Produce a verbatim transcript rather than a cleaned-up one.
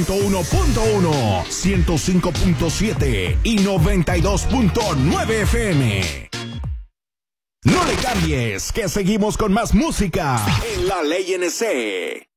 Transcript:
ciento uno punto uno, ciento cinco punto siete y noventa y dos punto nueve F M. No le cambies, que seguimos con más música en La Ley N C.